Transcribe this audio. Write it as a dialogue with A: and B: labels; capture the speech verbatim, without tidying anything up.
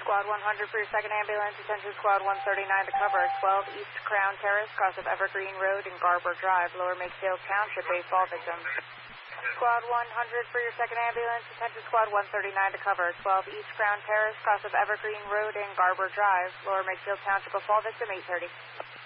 A: Squad one hundred for your second ambulance. Attention Squad one thirty-nine to cover. twelve East Crown Terrace, cross of Evergreen Road and Garber Drive, Lower Makefield Township, a fall victim. Squad one hundred for your second ambulance. Attention Squad one thirty-nine to cover. twelve East Crown Terrace, cross of Evergreen Road and Garber Drive, Lower Makefield Township, a fall victim, eight thirty.